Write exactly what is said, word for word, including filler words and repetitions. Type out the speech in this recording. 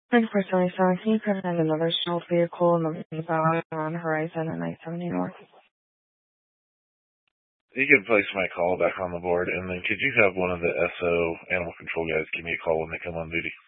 Unfortunately, sir, can you put in another shield vehicle in the valley on Horizon and I seventy North? You can place my call back on the board, and then could you have one of the S O animal control guys give me a call when they come on duty?